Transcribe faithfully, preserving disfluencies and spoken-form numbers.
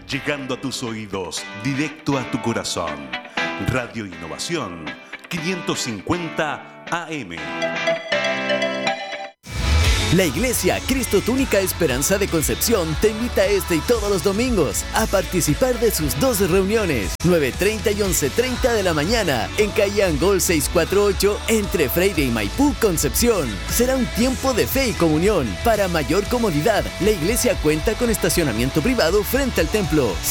llegando a tus oídos, directo a tu corazón. Radio Innovación quinientos cincuenta A M. La Iglesia Cristo Tu Única Esperanza de Concepción te invita este y todos los domingos a participar de sus dos reuniones, nueve treinta y once treinta de la mañana, en calle Angol seiscientos cuarenta y ocho, entre Freire y Maipú, Concepción. Será un tiempo de fe y comunión. Para mayor comodidad, la iglesia cuenta con estacionamiento privado frente al templo.